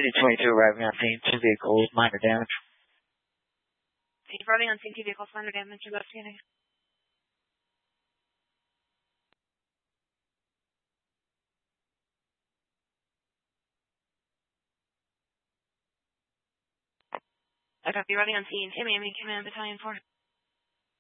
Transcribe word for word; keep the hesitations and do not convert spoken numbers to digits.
City twenty-two arriving on scene. Two vehicles, minor damage. City arriving on scene. Two vehicles, minor damage. Investigating. I copy. Arriving on scene. Hey, Miami Command Battalion four.